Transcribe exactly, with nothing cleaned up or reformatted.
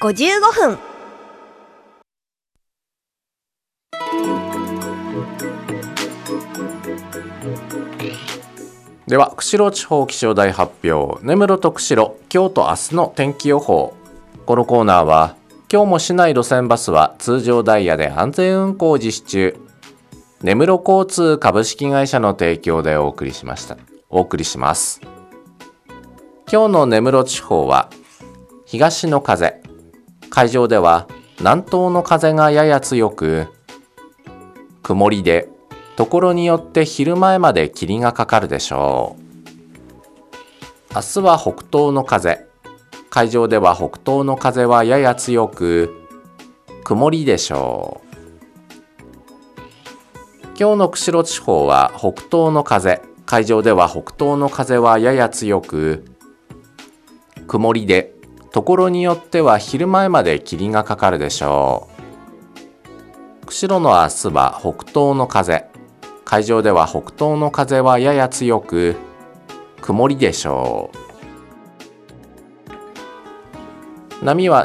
ごじゅうごふん。 では、釧路地方気象台発表、根室と釧路、今日と明日の天気予報。このコーナーは、今日も市内路線バスは通常ダイヤで安全運行を実施中、根室交通株式会社の提供でお送りしました。お送りします。今日の根室地方は、東の風、海上では南東の風がやや強く、曇りで、ところによって昼前まで霧がかかるでしょう。明日は北東の風、海上では北東の風はやや強く、曇りでしょう。今日の釧路地方は北東の風、海上では北東の風はやや強く、曇りで、ところによっては昼前まで霧がかかるでしょう。釧路の明日は北東の風、海上では北東の風はやや強く、曇りでしょう。波は